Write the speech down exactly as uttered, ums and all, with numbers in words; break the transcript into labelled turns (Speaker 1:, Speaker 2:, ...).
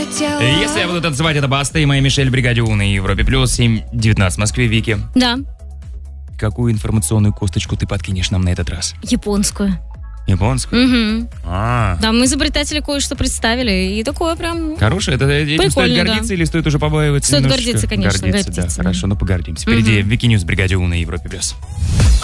Speaker 1: хотела.
Speaker 2: Если я буду танцевать, это Баста и моя Мишель Бригадю на Европе Плюс, семь девятнадцать в Москве. Вики,
Speaker 3: Да,
Speaker 2: какую информационную косточку ты подкинешь нам на этот раз?
Speaker 3: японскую.
Speaker 2: Японскую?
Speaker 3: Угу.
Speaker 2: А,
Speaker 3: Да, мы изобретатели кое-что представили, и такое прям...
Speaker 2: хорошая, это этим
Speaker 3: Прикольно,
Speaker 2: стоит
Speaker 3: да.
Speaker 2: гордиться или стоит уже побаиваться?
Speaker 3: Стоит
Speaker 2: немножечко?
Speaker 3: гордиться, конечно,
Speaker 2: Гордиться, да,
Speaker 3: гордиться, да.
Speaker 2: хорошо, ну погордимся. Впереди Вики Ньюс Бригадю на Европе Плюс.